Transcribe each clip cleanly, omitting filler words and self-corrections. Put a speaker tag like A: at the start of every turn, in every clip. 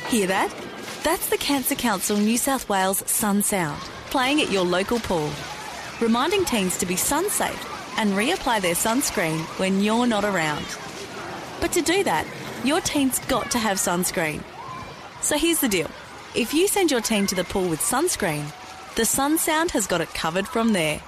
A: Hear that? That's the Cancer Council New South Wales Sun Sound, playing at your local pool, reminding teens to be sun safe and reapply their sunscreen when you're not around. But to do that, your teen's got to have sunscreen. So here's the deal. If you send your teen to the pool with sunscreen, the Sun Sound has got it covered from there.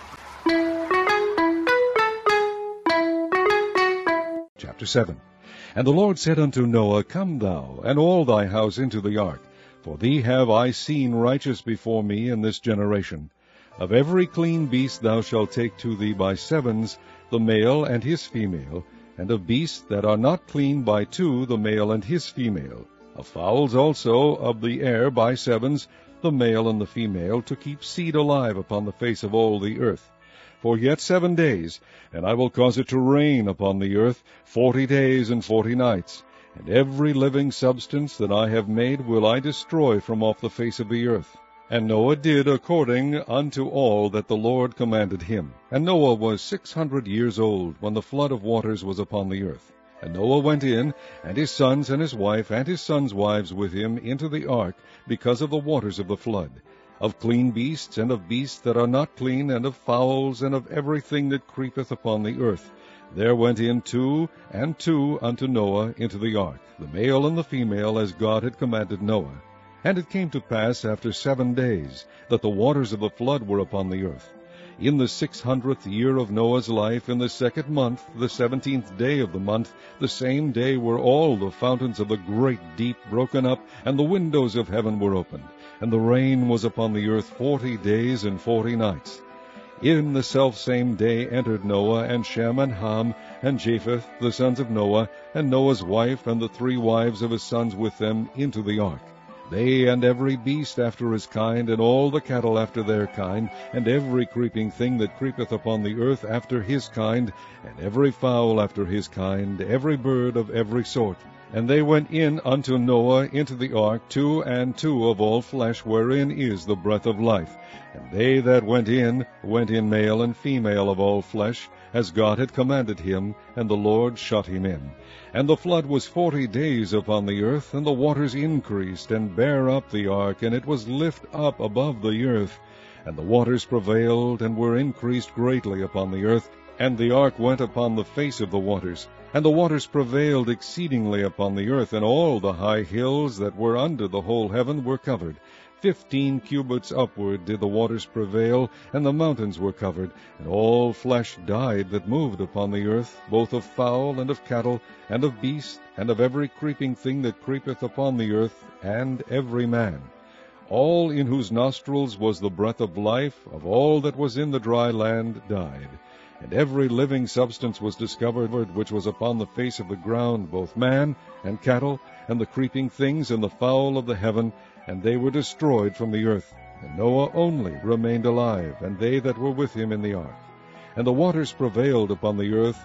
B: Chapter 7. And the Lord said unto Noah, Come thou, and all thy house into the ark, for thee have I seen righteous before me in this generation. Of every clean beast thou shalt take to thee by sevens, the male and his female, and of beasts that are not clean by two, the male and his female. Of fowls also of the air by sevens, the male and the female, to keep seed alive upon the face of all the earth. For yet 7 days, and I will cause it to rain upon the earth 40 days and 40 nights, and every living substance that I have made will I destroy from off the face of the earth. And Noah did according unto all that the Lord commanded him. And Noah was 600 years old when the flood of waters was upon the earth. And Noah went in, and his sons and his wife and his sons' wives with him into the ark, because of the waters of the flood. Of clean beasts, and of beasts that are not clean, and of fowls, and of everything that creepeth upon the earth. There went in 2 and 2 unto Noah into the ark, the male and the female, as God had commanded Noah. And it came to pass after 7 days, that the waters of the flood were upon the earth. In the 600th year of Noah's life, in the 2nd month, the 17th day of the month, the same day were all the fountains of the great deep broken up, and the windows of heaven were opened. And the rain was upon the earth 40 days and 40 nights. In the selfsame day entered Noah, and Shem, and Ham, and Japheth, the sons of Noah, and Noah's wife, and the 3 wives of his sons with them, into the ark. They and every beast after his kind, and all the cattle after their kind, and every creeping thing that creepeth upon the earth after his kind, and every fowl after his kind, every bird of every sort. And they went in unto Noah into the ark, 2 and 2 of all flesh, wherein is the breath of life. And they that went in male and female of all flesh, as God had commanded him, and the Lord shut him in. And the flood was 40 days upon the earth, and the waters increased, and bare up the ark, and it was lift up above the earth. And the waters prevailed, and were increased greatly upon the earth, and the ark went upon the face of the waters. And the waters prevailed exceedingly upon the earth, and all the high hills that were under the whole heaven were covered. 15 cubits upward did the waters prevail, and the mountains were covered, and all flesh died that moved upon the earth, both of fowl and of cattle, and of beast, and of every creeping thing that creepeth upon the earth, and every man. All in whose nostrils was the breath of life, of all that was in the dry land, died. And every living substance was discovered which was upon the face of the ground, both man and cattle, and the creeping things, and the fowl of the heaven, and they were destroyed from the earth. And Noah only remained alive, and they that were with him in the ark. And the waters prevailed upon the earth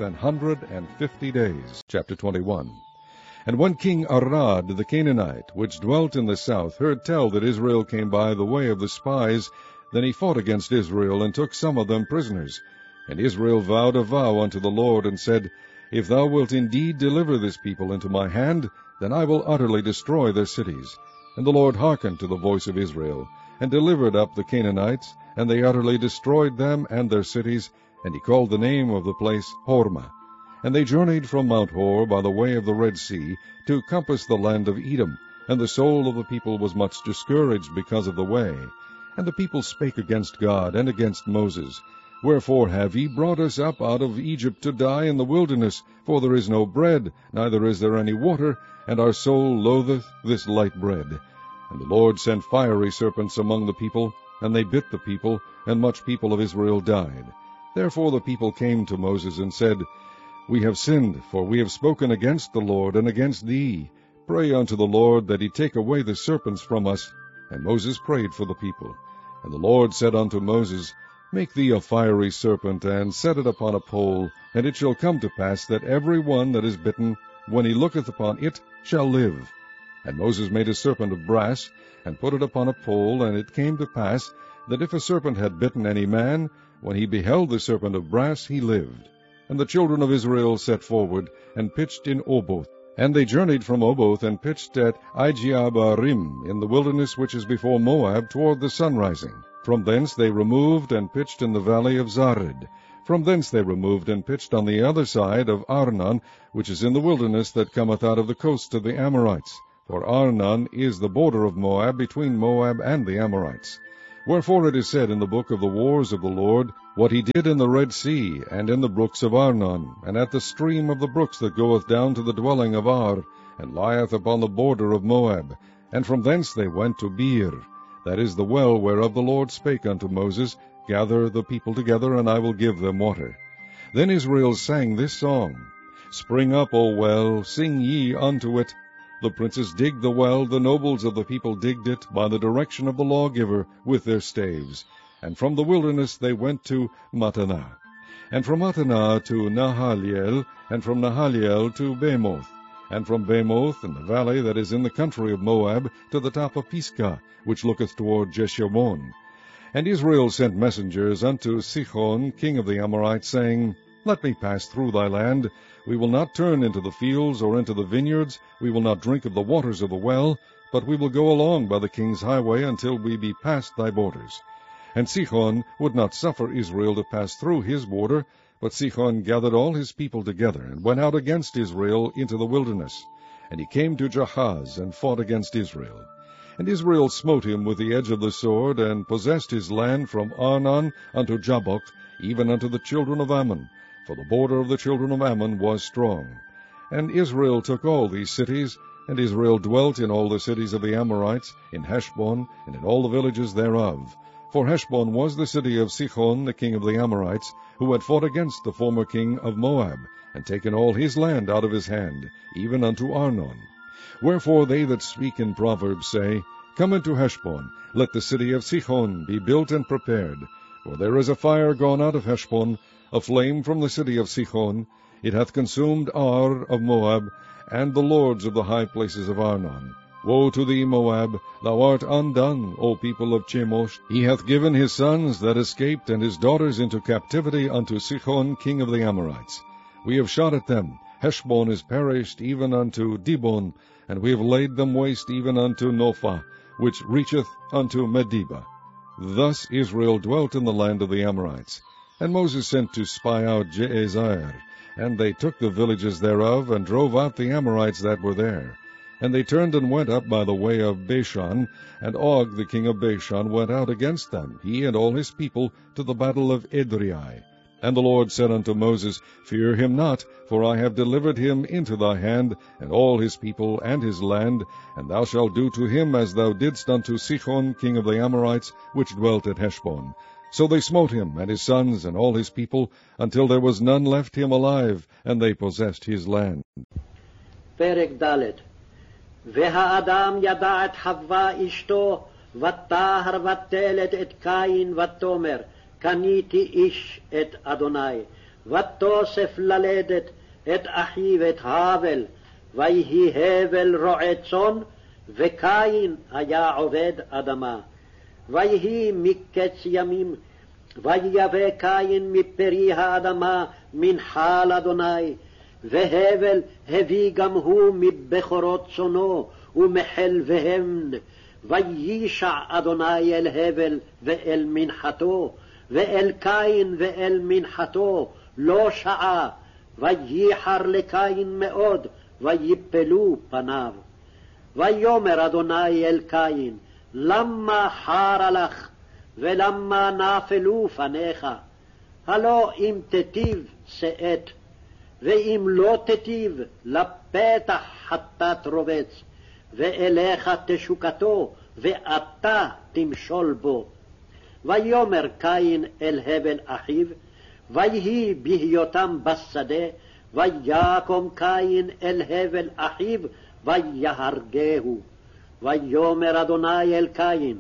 B: 150 days. Chapter 21. And when King Arad the Canaanite, which dwelt in the south, heard tell that Israel came by the way of the spies, then he fought against Israel, and took some of them prisoners. And Israel vowed a vow unto the Lord, and said, If thou wilt indeed deliver this people into my hand, then I will utterly destroy their cities. And the Lord hearkened to the voice of Israel, and delivered up the Canaanites, and they utterly destroyed them and their cities, and he called the name of the place Hormah. And they journeyed from Mount Hor by the way of the Red Sea, to compass the land of Edom, and the soul of the people was much discouraged because of the way. And the people spake against God and against Moses, Wherefore have ye brought us up out of Egypt to die in the wilderness? For there is no bread, neither is there any water, and our soul loatheth this light bread. And the Lord sent fiery serpents among the people, and they bit the people, and much people of Israel died. Therefore the people came to Moses, and said, We have sinned, for we have spoken against the Lord, and against thee. Pray unto the Lord that he take away the serpents from us. And Moses prayed for the people. And the Lord said unto Moses, Make thee a fiery serpent, and set it upon a pole, and it shall come to pass that every one that is bitten, when he looketh upon it, shall live. And Moses made a serpent of brass, and put it upon a pole, and it came to pass that if a serpent had bitten any man, when he beheld the serpent of brass, he lived. And the children of Israel set forward, and pitched in Oboth, And they journeyed from Oboth, and pitched at Ijeabarim, in the wilderness which is before Moab, toward the sunrising. From thence they removed, and pitched in the valley of Zared. From thence they removed, and pitched on the other side of Arnon, which is in the wilderness that cometh out of the coast of the Amorites. For Arnon is the border of Moab, between Moab and the Amorites. Wherefore it is said in the book of the wars of the Lord, what he did in the Red Sea, and in the brooks of Arnon, and at the stream of the brooks that goeth down to the dwelling of Ar, and lieth upon the border of Moab. And from thence they went to Beer, that is the well whereof the Lord spake unto Moses, Gather the people together, and I will give them water. Then Israel sang this song, Spring up, O well, sing ye unto it. The princes digged the well, the nobles of the people digged it, by the direction of the lawgiver, with their staves. And from the wilderness they went to Mattanah. And from Mattanah to Nahaliel, and from Nahaliel to Bamoth. And from Bamoth, in the valley that is in the country of Moab, to the top of Pisgah, which looketh toward Jeshimon. And Israel sent messengers unto Sihon, king of the Amorites, saying, Let me pass through thy land. We will not turn into the fields or into the vineyards. We will not drink of the waters of the well, but we will go along by the king's highway until we be past thy borders. And Sihon would not suffer Israel to pass through his border, but Sihon gathered all his people together, and went out against Israel into the wilderness. And he came to Jahaz, and fought against Israel. And Israel smote him with the edge of the sword, and possessed his land from Arnon unto Jabbok, even unto the children of Ammon, for the border of the children of Ammon was strong. And Israel took all these cities, and Israel dwelt in all the cities of the Amorites, in Heshbon, and in all the villages thereof. For Heshbon was the city of Sihon, the king of the Amorites, who had fought against the former king of Moab, and taken all his land out of his hand, even unto Arnon. Wherefore they that speak in Proverbs say, Come into Heshbon, let the city of Sihon be built and prepared. For there is a fire gone out of Heshbon, a flame from the city of Sihon. It hath consumed Ar of Moab, and the lords of the high places of Arnon. Woe to thee, Moab! Thou art undone, O people of Chemosh. He hath given his sons that escaped, and his daughters into captivity unto Sihon, king of the Amorites. We have shot at them. Heshbon is perished, even unto Dibon, and we have laid them waste even unto Nophah, which reacheth unto Medeba. Thus Israel dwelt in the land of the Amorites. And Moses sent to spy out Jazer, and they took the villages thereof, and drove out the Amorites that were there. And they turned and went up by the way of Bashan, and Og the king of Bashan went out against them, he and all his people, to the battle of Edrei. And the Lord said unto Moses, Fear him not, for I have delivered him into thy hand, and all his people and his land, and thou shalt do to him as thou didst unto Sihon king of the Amorites, which dwelt at Heshbon. So they smote him, and his sons, and all his people, until there was none left him alive, and they possessed his land.
C: פרק ד' והאדם ידע את חווה אשתו, ותהר ותלת את קין, ותאמר, קניתי איש את אדוני. ותוסף ללדת את אחיו את האבל, ויהי הבל רועה צאן, וקין היה עובד אדמה. ויהי מקץ ימים, ויבא קין מפרי האדמה מנחה לאדוני, והבל הביא גם הוא מבכורות צאנו ומחלביהם. וישע אדוני אל הבל ואל מנחתו, ואל קין ואל מנחתו לא שעה. וייחר לקין מאוד, ויפלו פניו. ויאמר אדוני אל קין, למה חרה לך, ולמה נפלו פניך? הלא אם תיטיב שאת, ואם לא תיטיב לפתח חטאת רובץ, ואליך תשוקתו, ואתה תמשול בו. ויאמר קין אל הבל אחיו, ויהי בהיותם בשדה, ויקום קין אל הבל אחיו, ויהרגהו. ויאמר אדוני אל קין,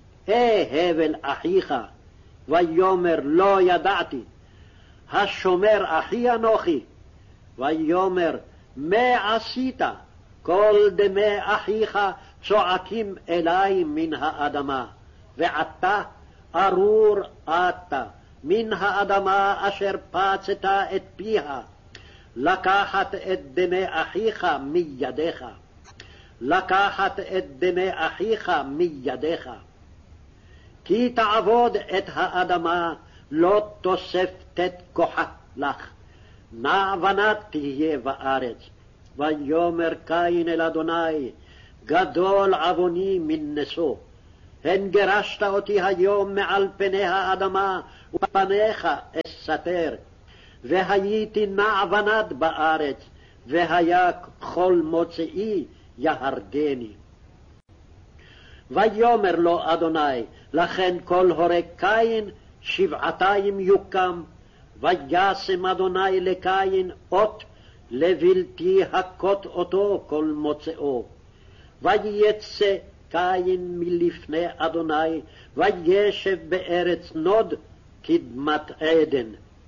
C: הבל אחיך. ויאמר לא ידעתי, השומר אחי אנוכי. ויאמר מה עשית? כל דמי אחיך צועקים אלי מן האדמה, ועתה ארור אתה מן האדמה אשר פצת את פיה. לקחת את דמי אחיך מידיך. לקחת את דמי אחיך מידיך. כי תעבוד את האדמה, לא תוספת כוחה לך. נע ונד תהיה בארץ. ויאמר קין אל אדוני, גדול עווני מנשוא. הן גירשת אותי היום מעל פני האדמה, ופניך אסתר. והייתי נע ונד בארץ, והיה כל מוצאי יהרגני. ויאמר לו אדוני, לכן כל הורג קין 7 יוקם. וישם אדוני לקין אות, לבלתי הכות אותו כל מוצאו. ויצא קין מלפני אדוני, וישב בארץ נוד קדמת עדן.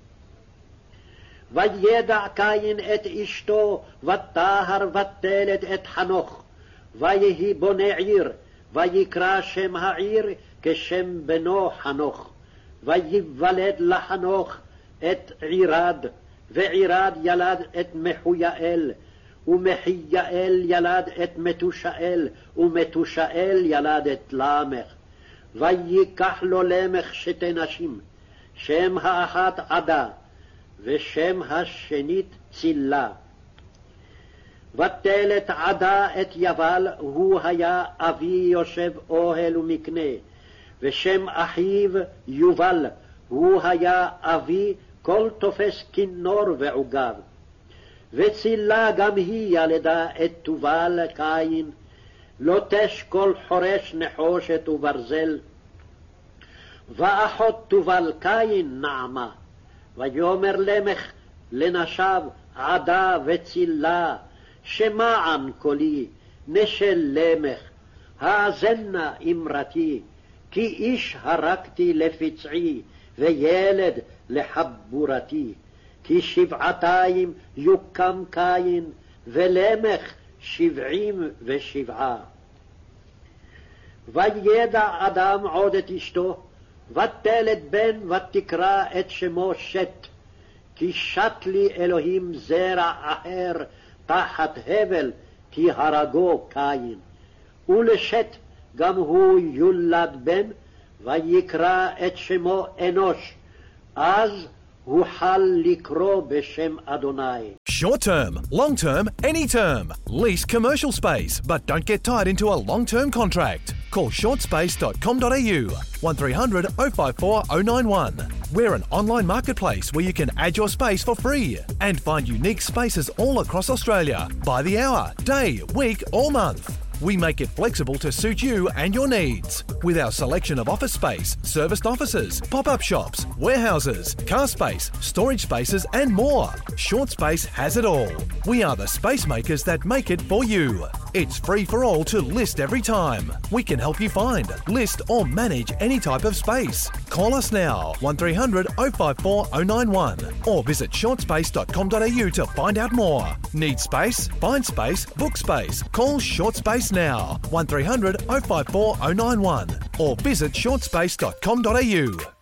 C: וידע קין את אשתו, וטהר ותלת את חנוך. ויהי בונה עיר, ויקרא שם העיר כשם בנו חנוך. ויוולד לחנוך את עירד, ועירד ילד את מחויאל, ומחיאל ילד את מתושאל, ומתושאל ילד את למך. ויקח לו למך 2 נשים, שם האחת עדה, ושם השנית צילה. ותלת עדה את יבל, הוא היה אבי יושב אוהל ומקנה, ושם אחיו יובל, הוא היה אבי כל תופס כינור ועוגב. וצילה גם היא ילדה את תובל קין, לוטש כל חורש נחושת וברזל. ואחות תובל קין נעמה. ויאמר למך לנשיו עדה וצילה, שמען קולי, נשל למך, האזנה אמרתי, כי איש הרגתי לפצעי, וילד לחבורתי. כי 7 יוקם קין, ולמך 77. וידע אדם עוד את אשתו, ותלת בן, ותקרא את שמו שת. כי שת לי אלוהים זרע אחר תחת הבל, כי הרגו קין. ולשת גם הוא יולד בן, ויקרא את שמו אנוש. אז הוחל לקרוא בשם אדוני.
D: Short term, long term, any term. Lease commercial space, but don't get tied into a long-term contract. Call shortspace.com.au 1300 054 091. We're an online marketplace where you can add your space for free and find unique spaces all across Australia by the hour, day, week or month. We make it flexible to suit you and your needs. With our selection of office space, serviced offices, pop-up shops, warehouses, car space, storage spaces and more, Short Space has it all. We are the space makers that make it for you. It's free for all to list every time. We can help you find, list or manage any type of space. Call us now, 1300 054 091 or visit shortspace.com.au to find out more. Need space? Find space, book space. Call Short Space now, 1300 054 091 or visit shortspace.com.au.